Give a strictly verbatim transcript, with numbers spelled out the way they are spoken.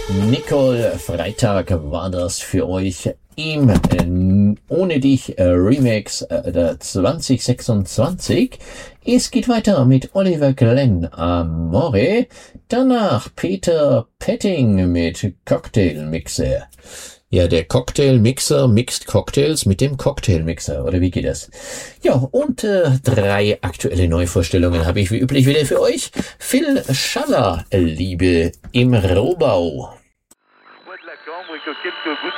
Nicole, Freitag war das für euch im äh, Ohne dich äh, Remix äh, zwanzig sechsundzwanzig. Es geht weiter mit Oliver Glenn Amore, danach Peter Petting mit Cocktailmixer. Ja, der Cocktailmixer mixt Cocktails mit dem Cocktailmixer, oder wie geht das? Ja, und äh, drei aktuelle Neuvorstellungen habe ich wie üblich wieder für euch. Phil Schaller, Liebe im Rohbau.